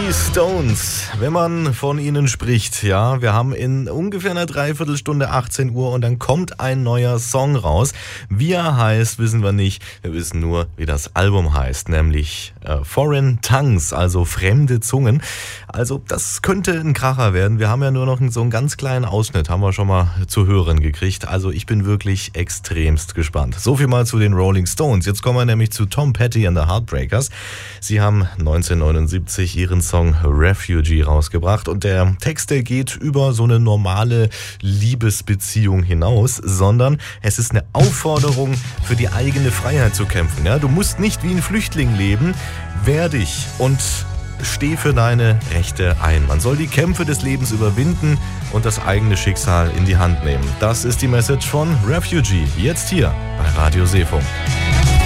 Die Stones, wenn man von ihnen spricht, ja, wir haben in ungefähr einer Dreiviertelstunde 18 Uhr und dann kommt ein neuer Song raus. Wie er heißt, wissen wir nicht. Wir wissen nur, wie das Album heißt, nämlich Foreign Tongues, also fremde Zungen. Also das könnte ein Kracher werden. Wir haben ja nur noch so einen ganz kleinen Ausschnitt, haben wir schon mal zu hören gekriegt. Also ich bin wirklich extremst gespannt. So viel mal zu den Rolling Stones. Jetzt kommen wir nämlich zu Tom Petty and the Heartbreakers. Sie haben 1979 ihren Song Refugee rausgebracht und der Text, der geht über so eine normale Liebesbeziehung hinaus, sondern es ist eine Aufforderung, für die eigene Freiheit zu kämpfen. Ja, du musst nicht wie ein Flüchtling leben, wehr dich und steh für deine Rechte ein. Man soll die Kämpfe des Lebens überwinden und das eigene Schicksal in die Hand nehmen. Das ist die Message von Refugee, jetzt hier bei Radio Seefunk.